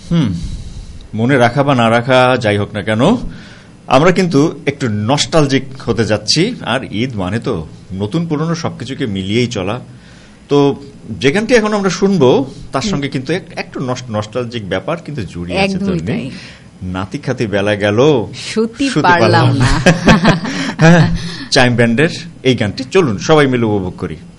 মনে রাখা বা না রাখা যাই হোক না কেন, আমরা কিন্তু একটু নস্টালজিক হতে যাচ্ছি। আর ঈদ মানে তো নতুন পুরনো সবকিছুকে মিলিয়েই চলা। তো যে গানটি এখন আমরা শুনবো তার সঙ্গে কিন্তু একটু নস্টালজিক ব্যাপার কিন্তু জড়িয়ে আছে। নাতি খাতি বেলা গেল সত্যি পারলাম না, চাইম ব্যান্ডের এই গানটি চলুন সবাই মিলে উপভোগ করি।